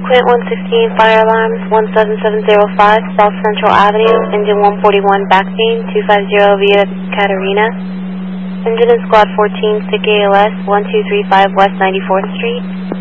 Quint 116, fire alarms, 17705, South Central Avenue, engine 141 backbeam, 250 Via Catarina. Engine in squad 14, SIC ALS, 1235 West 94th Street.